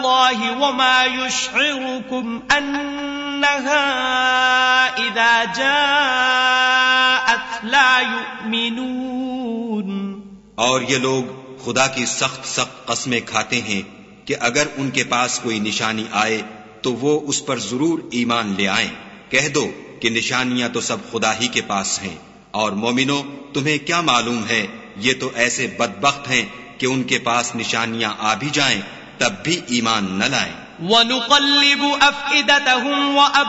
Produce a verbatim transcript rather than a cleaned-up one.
वमा युश्इरुकुम अन्नहा इज़ा जाअत ला युमिनून। और ये लोग खुदा की सख्त सख्त कस्में खाते हैं कि अगर उनके पास कोई निशानी आए तो वो उस पर जरूर ईमान ले आएं। कह दो कि निशानियां तो सब खुदा ही के पास हैं, और मोमिनो तुम्हें क्या मालूम है, ये तो ऐसे बदबख्त हैं कि उनके पास निशानियां आ भी जाएं तब भी ईमान न लाएं। वनुक़ल्लिबु अफ़इदतहुम व